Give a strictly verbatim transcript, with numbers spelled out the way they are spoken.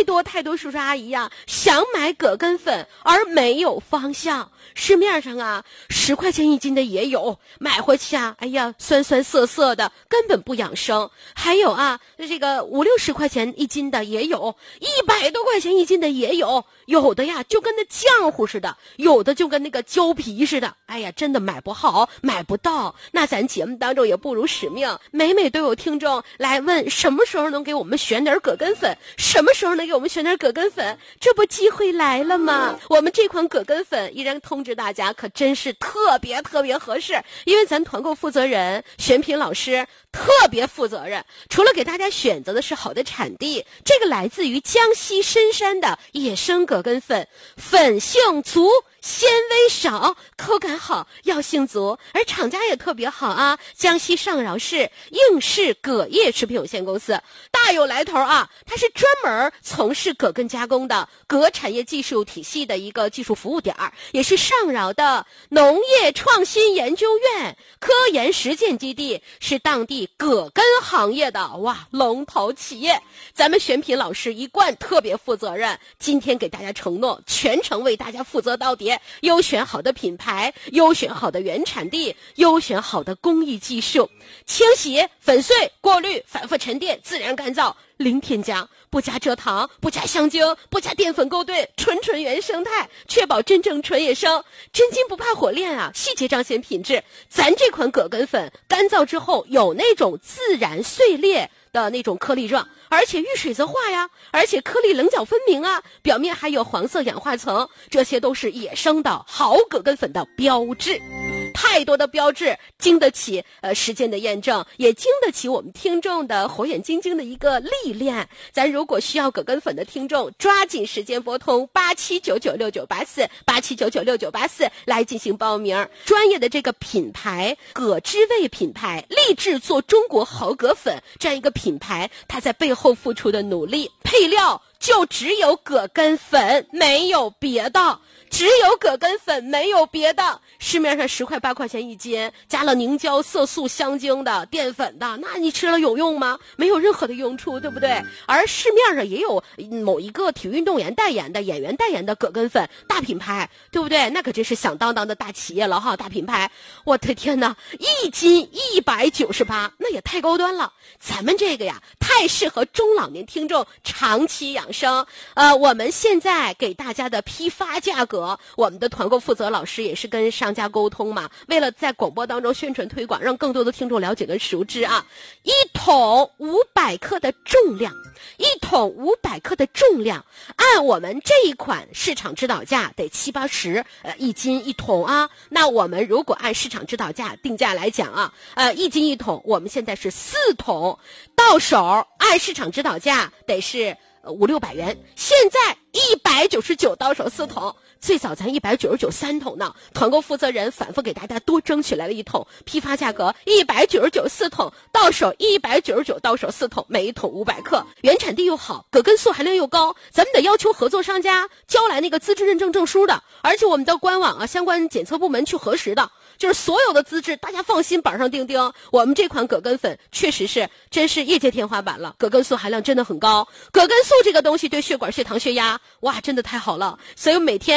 太多太多叔叔阿姨呀、啊，想买葛根粉而没有方向。市面上啊，十块钱一斤的也有，买回去啊，哎呀，酸酸涩涩的，根本不养生。还有啊，这个五六十块钱一斤的也有，一百多块钱一斤的也有，有的呀就跟那浆糊似的，有的就跟那个胶皮似的。哎呀，真的买不好，买不到。那咱节目当中也不辱使命，每每都有听众来问，什么时候能给我们选点葛根粉？什么时候能给我们选点葛根粉？这不机会来了吗？我们这款葛根粉依然通知大家，可真是特别特别合适，因为咱团购负责人选品老师特别负责任，除了给大家选择的是好的产地，这个来自于江西深山的野生葛根粉，粉性足，纤维少，口感好，药性足，而厂家也特别好啊，江西上饶市应氏葛业食品有限公司，大有来头啊！它是专门从事葛根加工的葛产业技术体系的一个技术服务点，也是上饶的农业创新研究院科研实践基地，是当地葛根行业的哇龙头企业。咱们选品老师一贯特别负责任，今天给大家承诺，全程为大家负责到底，优选好的品牌，优选好的原产地，优选好的工艺技术，清洗、粉碎、过滤、反复沉淀、自然干燥，零添加，不加蔗糖，不加香精，不加淀粉勾兑，纯纯原生态，确保真正纯野生，真金不怕火炼啊！细节彰显品质。咱这款葛根粉干燥之后有那种自然碎裂的那种颗粒状，而且遇水则化呀，而且颗粒棱角分明啊，表面还有黄色氧化层，这些都是野生的好葛根粉的标志。太多的标志经得起呃时间的验证，也经得起我们听众的火眼金睛的一个历练。咱如果需要葛根粉的听众，抓紧时间拨通八七九九六九八四八七九九六九八四来进行报名。专业的这个品牌葛之味品牌立志做中国好葛粉这样一个品牌，它在背后付出的努力，配料就只有葛根粉，没有别的。只有葛根粉，没有别的。市面上十块八块钱一斤，加了凝胶、色素、香精的淀粉的，那你吃了有用吗？没有任何的用处，对不对？而市面上也有某一个体育运动员代言的、演员代言的葛根粉，大品牌，对不对？那可真是响当当的大企业了哈，大品牌。我的天哪，一斤一百九十八，那也太高端了。咱们这个呀，太适合中老年听众长期养生。呃，我们现在给大家的批发价格。我们的团购负责老师也是跟商家沟通嘛，为了在广播当中宣传推广，让更多的听众了解跟熟知啊。一桶五百克的重量，一桶五百克的重量，按我们这一款市场指导价得七八十，呃，一斤一桶啊。那我们如果按市场指导价定价来讲啊，呃，一斤一桶，我们现在是四桶，到手按市场指导价得是呃五六百元，现在一百九十九到手四桶。最早咱一百九十九三桶呢，团购负责人反复给大家多争取来了一桶，批发价格一百九十九四桶，到手一百九十九到手四桶，每一桶五百克，原产地又好，葛根素含量又高，咱们得要求合作商家交来那个资质认证证书的，而且我们的官网啊相关检测部门去核实的，就是所有的资质大家放心板上钉钉。我们这款葛根粉确实是真是业界天花板了，葛根素含量真的很高，葛根素这个东西对血管、血糖、血压，哇，真的太好了，所以每天